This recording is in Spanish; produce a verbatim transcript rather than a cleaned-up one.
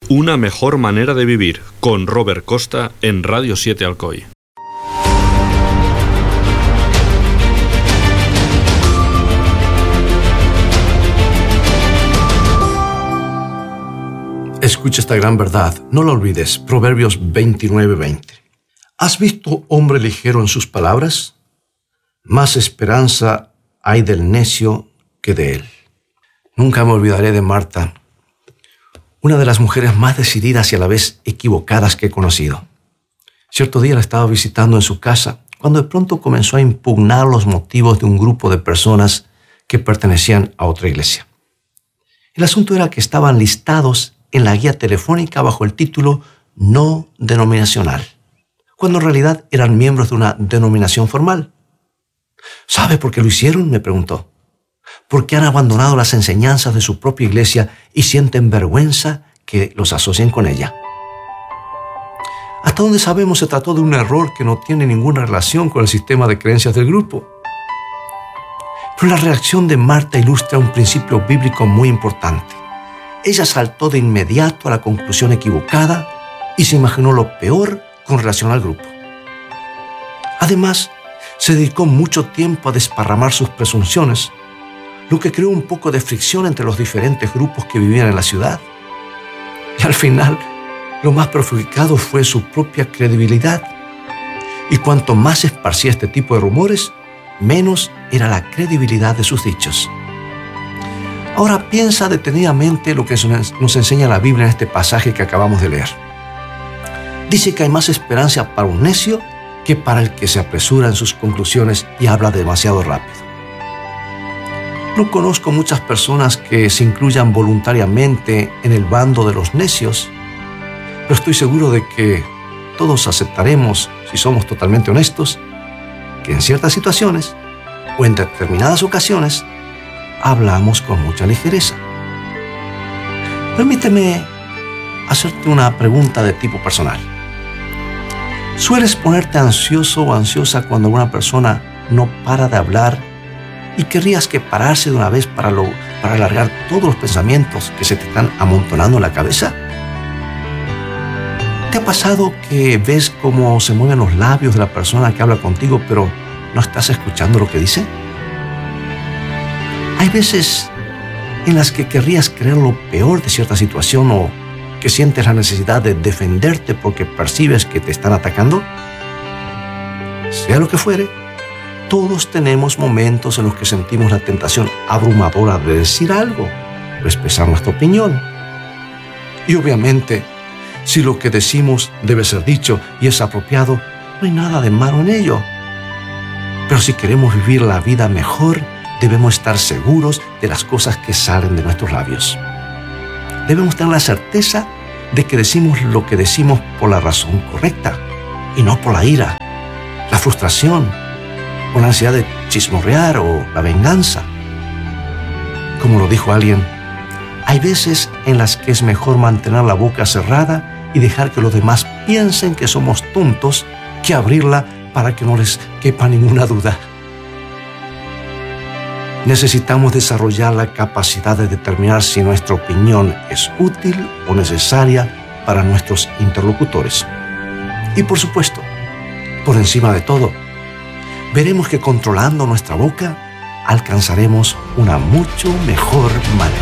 Una mejor manera de vivir, con Robert Costa en Radio siete Alcoy. Escucha esta gran verdad, no la olvides. Proverbios veintinueve veinte. ¿Has visto hombre ligero en sus palabras? Más esperanza hay del necio que de él. Nunca me olvidaré de Marta, una de las mujeres más decididas y a la vez equivocadas que he conocido. Cierto día la estaba visitando en su casa cuando de pronto comenzó a impugnar los motivos de un grupo de personas que pertenecían a otra iglesia. El asunto era que estaban listados en la guía telefónica bajo el título no denominacional, cuando en realidad eran miembros de una denominación formal. ¿Sabe por qué lo hicieron?, me preguntó. Porque han abandonado las enseñanzas de su propia iglesia y sienten vergüenza que los asocien con ella. Hasta donde sabemos, se trató de un error que no tiene ninguna relación con el sistema de creencias del grupo. Pero la reacción de Marta ilustra un principio bíblico muy importante. Ella saltó de inmediato a la conclusión equivocada y se imaginó lo peor con relación al grupo. Además, se dedicó mucho tiempo a desparramar sus presunciones, lo que creó un poco de fricción entre los diferentes grupos que vivían en la ciudad. Y al final, lo más perjudicado fue su propia credibilidad. Y cuanto más esparcía este tipo de rumores, menos era la credibilidad de sus dichos. Ahora piensa detenidamente lo que nos enseña la Biblia en este pasaje que acabamos de leer. Dice que hay más esperanza para un necio que para el que se apresura en sus conclusiones y habla demasiado rápido. No conozco muchas personas que se incluyan voluntariamente en el bando de los necios, pero estoy seguro de que todos aceptaremos, si somos totalmente honestos, que en ciertas situaciones o en determinadas ocasiones hablamos con mucha ligereza. Permíteme hacerte una pregunta de tipo personal. ¿Sueles ponerte ansioso o ansiosa cuando una persona no para de hablar y querrías que parase de una vez para, lo, para alargar todos los pensamientos que se te están amontonando en la cabeza? ¿Te ha pasado que ves cómo se mueven los labios de la persona que habla contigo, pero no estás escuchando lo que dice? Hay veces en las que querrías creer lo peor de cierta situación o que sientes la necesidad de defenderte porque percibes que te están atacando. Sea lo que fuere, todos tenemos momentos en los que sentimos la tentación abrumadora de decir algo o expresar nuestra opinión. Y obviamente, si lo que decimos debe ser dicho y es apropiado, no hay nada de malo en ello. Pero si queremos vivir la vida mejor, debemos estar seguros de las cosas que salen de nuestros labios. Debemos tener la certeza de que decimos lo que decimos por la razón correcta y no por la ira, la frustración, o la ansiedad de chismorrear o la venganza. Como lo dijo alguien, hay veces en las que es mejor mantener la boca cerrada y dejar que los demás piensen que somos tontos que abrirla para que no les quepa ninguna duda. Necesitamos desarrollar la capacidad de determinar si nuestra opinión es útil o necesaria para nuestros interlocutores. Y por supuesto, por encima de todo, veremos que controlando nuestra boca alcanzaremos una mucho mejor manera